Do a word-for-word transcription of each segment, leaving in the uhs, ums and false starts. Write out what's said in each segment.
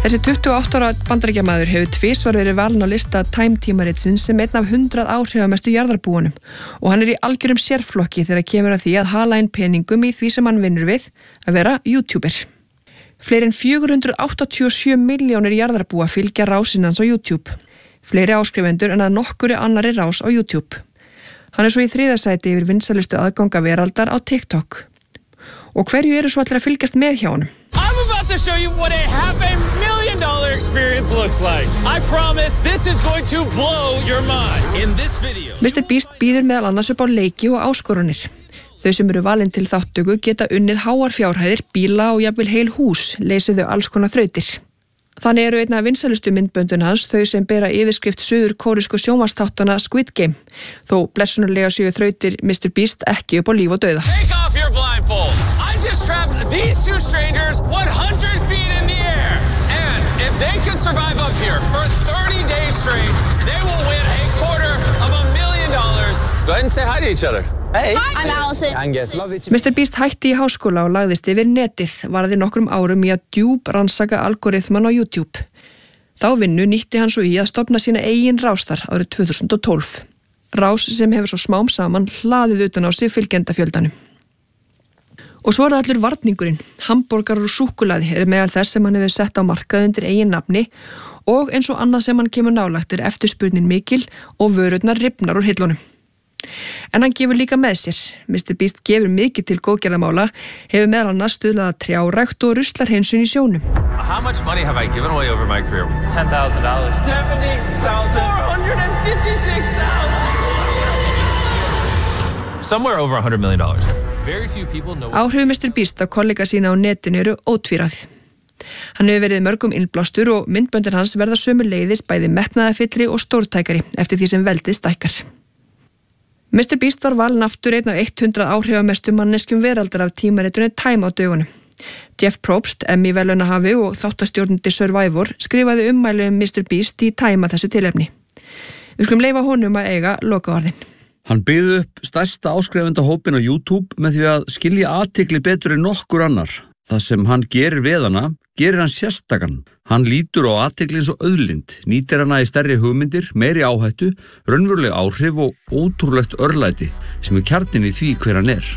Þessi tuttugu og átta ára bandaríkjamaður hefur tvisvar verið valinn á lista Time tímaritsins sem einn af hundrað áhrifamestu jarðarbúunum og hann er í algjörum sérflokki þegar kemur að því að hala inn peningum í því sem hann vinnur við að vera YouTuber. Fleiri en fjögur hundruð áttatíu og sjö milljónir jarðarbúa fylgja rásinn hans á YouTube. Fleiri áskrifendur en að nokkuri annari rás á YouTube. Hann er svo í þriðja sæti yfir vinsælustu aðganga veraldar á TikTok. Og hverju eru svo allir að fylgjast með hjá honum? I'm about to show you what a half a million dollar experience looks like. I promise this is going to blow your mind. In this video. mister Beast býður meðal annars upp á leiki og áskorunir. Þau sem eru valin til þáttöku geta unnið háar fjárhæðir, bíla og jafnvel heil hús, leysa þau alls konar þrautir. Þannig eru einna vinsælustu myndböndun hans þau sem bera yfirskrift suður kóresku sjónvarpsþáttana Squid Game, þó blessunarlega séu þrautir mister Beast ekki upp á líf og dauða. Take off your blindfold. I just trapped these two strangers one hundred feet in the air. And if they can survive up here for thirty days straight, they will win a quarter of a million dollars. Go ahead and say hi to each other. Hey, hi. I'm Allison. mister Beast hætti í háskóla og lagðist yfir netið, varði nokkrum árum í að djúp rannsaka algoritman á YouTube. Þá vinnu nýtti hann svo í að stofna sína eigin rástar árið tvö þúsund og tólf. Rás sem hefur svo smám saman hlaðið utan á sig fylgjendafjöldanum. Og svo er það allur varningurinn. Hamborgarar og súkkulaði er meðal þess sem hann hefur sett á markað undir eigin nafni og eins og annað sem hann kemur nálægt er eftirspurnin mikil og vörurnar rifnar úr hillunum. En hann gefur líka með sér. mister Beast gefur mikið til góðgerðamála, hefur meðal annars stuðlað að trjárækt og ruslahreinsun í sjónum. How much money have I given away over my career? ten thousand dollars. seventy thousand. four hundred fifty-six thousand. Somewhere over one hundred million dollars. Very few people know. Áhrif mister Beast á kollega sína á netinu eru ótvíræð. Hann hefur verið mörgum innblástur og myndböndin hans verða sömuleiðis bæði metnaðarfyllri og stórtækari eftir því sem veldið stækkar. mister Beast var valinn aftur einn af hundrað áhrifamestu manneskjum veraldar af tímaritunni Time á dögunum. Jeff Probst, Emmy-verðlaunahafi og þáttastjórnandi Survivor skrifaði ummæli um mister Beast í Time að þessu tilefni. Við skulum leyfa honum að eiga lokaorðin. Hann byggði upp stærsta áskrifendahópinn á YouTube með því að skilja athygli betur en nokkur annar. Það sem hann gerir við hana, gerir hann sérstakann. Hann lítur á athygli eins og auðlind, nýtir hana í stærri hugmyndir, meiri áhættu, raunveruleg áhrif og ótrúlegt örlæti sem er kjarninn í því hver hann er.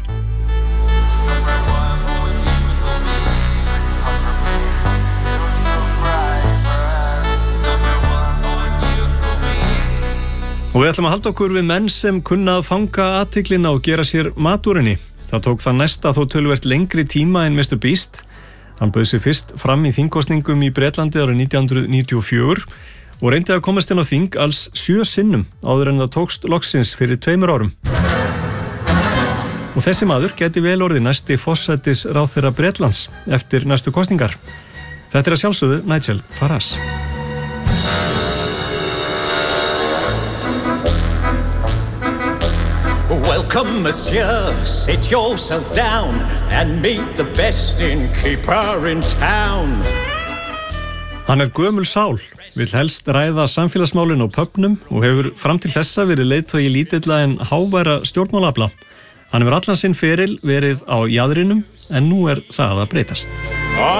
Og við ætlum að halda okkur við menn sem kunna að fanga athyglina og gera sér mat úr henni. Það tók það næsta þó töluvert lengri tíma en mister Beast. Hann bauð sig fyrst fram í þingkosningum í Bretlandi árið nítján hundruð níutíu og fjögur og reyndi að komast inn á þing alls sjö sinnum áður en það tókst loksins fyrir tveimur árum. Og þessi maður gæti vel orðið næsti forsætisráðherra Bretlands eftir næstu kosningar. Þetta er að sjálfsögðu Nigel Farage. Welcome, monsieur, sit yourself down and meet the best innkeeper in town. Hann er gömul sál, vill helst ræða samfélagsmálin á pubnum og hefur fram til þessa verið leiðtogi lítilla en háværa stjórnmálafla. Hann hefur allan sinn feril verið á jaðrinum en nú er það að breytast.